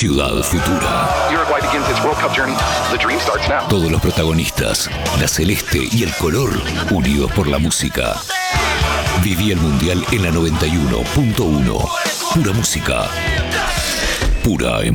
Ciudad Futura. Uruguay begins its World Cup journey. The dream starts now. Todos los protagonistas, la celeste y el color, unidos por la música. Viví el Mundial en la 91.1. Pura música. Pura emoción.